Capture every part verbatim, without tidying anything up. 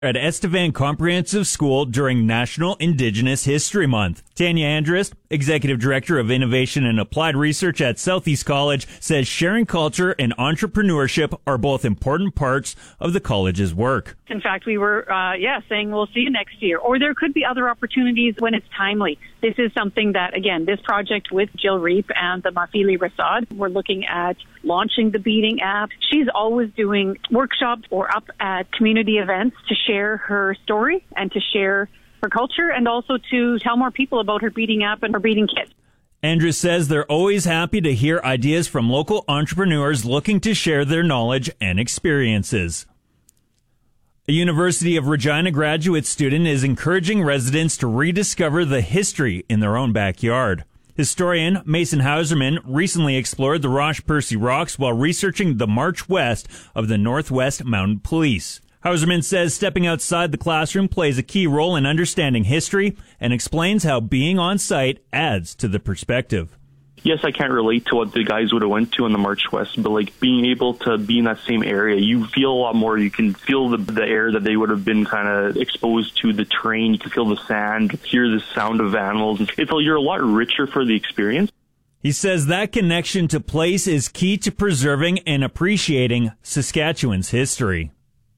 at Estevan Comprehensive School during National Indigenous History Month. Tanya Andrus, Executive Director of Innovation and Applied Research at Southeast College, says sharing culture and entrepreneurship are both important parts of the college's work. In fact, we were, uh, yeah, saying we'll see you next year. Or there could be other opportunities when it's timely. This is something that, again, this project with Jill Reep and the Mafili Rasad, we're looking at launching the Beating app. She's always doing workshops or up at community events to share her story and to share her culture and also to tell more people about her Beating app and her Beating kit. Andrews says they're always happy to hear ideas from local entrepreneurs looking to share their knowledge and experiences. A University of Regina graduate student is encouraging residents to rediscover the history in their own backyard. Historian Mason Hauserman recently explored the Roche Percy Rocks while researching the March West of the Northwest Mounted Police. Hauserman says stepping outside the classroom plays a key role in understanding history and explains how being on site adds to the perspective. Yes, I can't relate to what the guys would have went to on the March West, but like being able to be in that same area, you feel a lot more. You can feel the, the air that they would have been kind of exposed to, the terrain. You can feel the sand, hear the sound of animals. It's, you're a lot richer for the experience. He says that connection to place is key to preserving and appreciating Saskatchewan's history.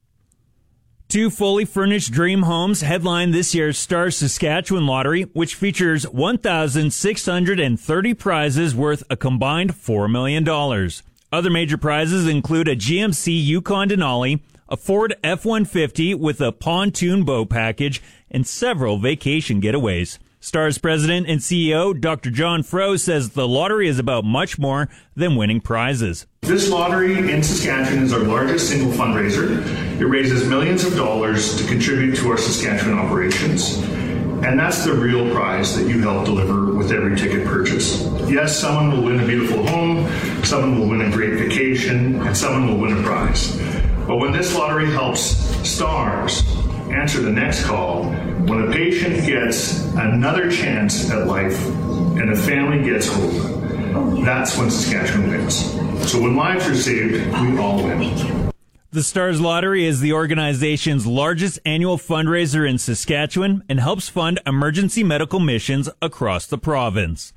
Two fully furnished dream homes headline this year's Stars Saskatchewan Lottery, which features one thousand six hundred thirty prizes worth a combined four million dollars. Other major prizes include a G M C Yukon Denali, a Ford F one fifty with a pontoon boat package, and several vacation getaways. Stars president and C E O Doctor John Froh says the lottery is about much more than winning prizes. This lottery in Saskatchewan is our largest single fundraiser. It raises millions of dollars to contribute to our Saskatchewan operations. And that's the real prize that you help deliver with every ticket purchase. Yes, someone will win a beautiful home, someone will win a great vacation, and someone will win a prize. But when this lottery helps Stars answer the next call, when a patient gets another chance at life and a family gets hope, that's when Saskatchewan wins. So when lives are saved, we all win. The Stars Lottery is the organization's largest annual fundraiser in Saskatchewan and helps fund emergency medical missions across the province.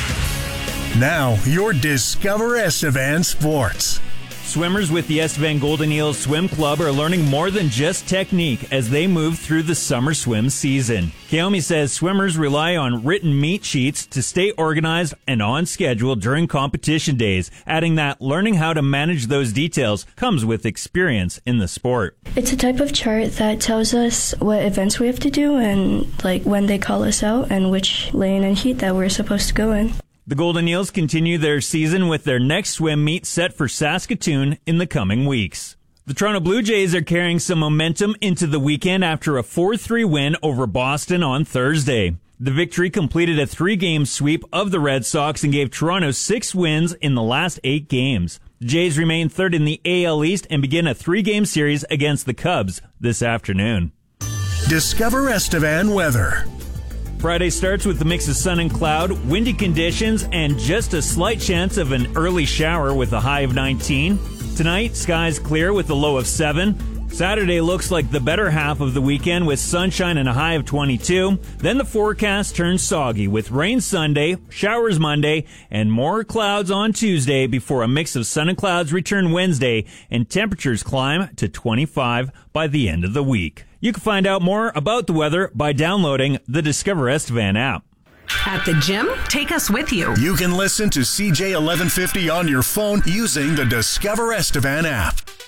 Now, your Discover Estevan Sports. Swimmers with the Estevan Golden Eels Swim Club are learning more than just technique as they move through the summer swim season. Kaomi says swimmers rely on written meet sheets to stay organized and on schedule during competition days, adding that learning how to manage those details comes with experience in the sport. It's a type of chart that tells us what events we have to do and like when they call us out and which lane and heat that we're supposed to go in. The Golden Eels continue their season with their next swim meet set for Saskatoon in the coming weeks. The Toronto Blue Jays are carrying some momentum into the weekend after a four three win over Boston on Thursday. The victory completed a three-game sweep of the Red Sox and gave Toronto six wins in the last eight games. The Jays remain third in the A L East and begin a three-game series against the Cubs this afternoon. Discover Estevan weather. Friday starts with a mix of sun and cloud, windy conditions, and just a slight chance of an early shower with a high of nineteen. Tonight, skies clear with a low of seven. Saturday looks like the better half of the weekend with sunshine and a high of twenty-two. Then the forecast turns soggy with rain Sunday, showers Monday, and more clouds on Tuesday before a mix of sun and clouds return Wednesday and temperatures climb to twenty-five by the end of the week. You can find out more about the weather by downloading the Discover Estevan app. At the gym, take us with you. You can listen to C J eleven fifty on your phone using the Discover Estevan app.